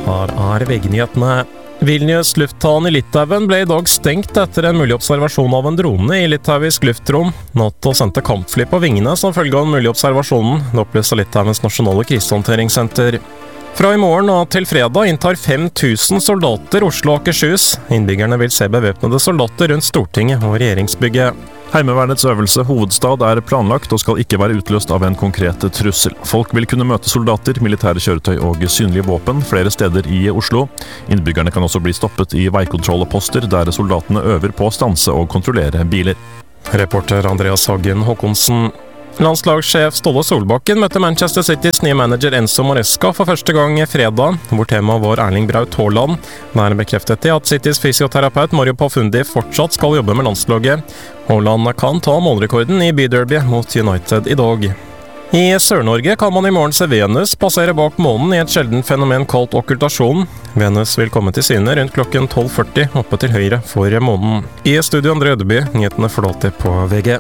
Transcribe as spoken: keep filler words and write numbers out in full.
Her er V G-nyhetene. Vilnius lufthavn i Litauen ble i dag stengt etter en mulig observasjon av en drone i litauisk luftrom. NATO sendte kampfly på vingene som følge av den mulige observasjonen, det opplyste Litauens nasjonale krisehåndteringssenter. Fra i morgen og til fredag inntar fem tusen soldater Oslo og Akershus. Innbyggerne vil se bevæpnede soldater rundt Stortinget og regjeringsbygget. Heimevernets øvelse Hovedstad er planlagt og skal ikke være utløst av en konkret trussel. Folk vil kunne møte soldater, militære kjøretøy og synlige våpen flere steder i Oslo. Innbyggerne kan også bli stoppet i veikontrolleposter der soldatene øver på å stanse og kontrollere biler. Reporter Andreas Hagen Håkonsen. Landslagssjef Ståle Solbakken møtte Manchester Citys nye manager Enzo Maresca for første gang fredag, hvor temaet var Erling Braut Haaland. Der bekreftet de at Citys fysioterapeut Mario Pafundi fortsatt skal jobbe med landslaget. Haaland kan ta målrekorden i byderby mot United i dag. I Sør-Norge kan man i morgen se Venus passere bak månen i et sjelden fenomen kalt okkultasjon. Venus vil komme til syne rundt klokken tolv førti oppe til høyre for månen. I studio Andre Ødeby, nyhetene forlater på V G.